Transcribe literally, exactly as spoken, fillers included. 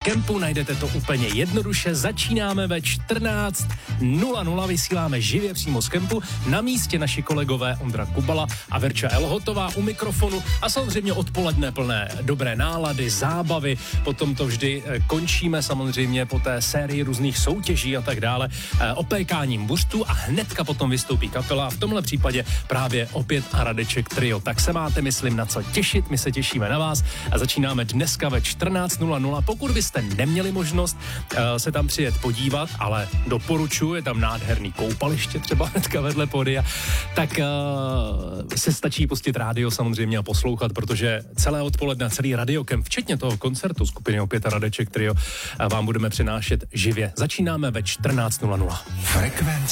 kempu, najdete to úplně jednoduše. Začínáme ve čtrnáct nula nula, vysíláme živě přímo z kempu. Na místě naši kolegové Ondra Kubala a Verča Elhotová u mikrofonu a samozřejmě odpoledne plné dobré nálady, zábavy. Potom to vždy končíme samozřejmě po té sérii různých soutěží a tak dále opékáním buřtů a hnedka potom vystoupí kapela a v tomhle případě právě opět a Radeček Trio. Tak se máte, myslím, na co těšit, my se těšíme na vás a začínáme dneska ve čtrnáct nula nula. Pokud byste neměli možnost uh, se tam přijet podívat, ale doporučuji, je tam nádherný koupaliště třeba hnedka vedle podia, tak uh, se stačí pustit rádio samozřejmě a poslouchat, protože celé odpoledne, celý radiokem, včetně toho koncertu skupiny Opět a Radeček Trio, uh, vám budeme přinášet živě. Začínáme ve čtrnáct nula nula. Frekvence